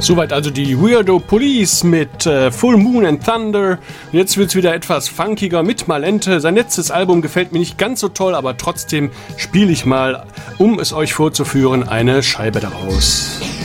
Soweit also die Weirdo Police mit Full Moon and Thunder. Und jetzt wird's wieder etwas funkiger mit Malente. Sein letztes Album gefällt mir nicht ganz so toll, aber trotzdem spiele ich mal, um es euch vorzuführen, eine Scheibe daraus.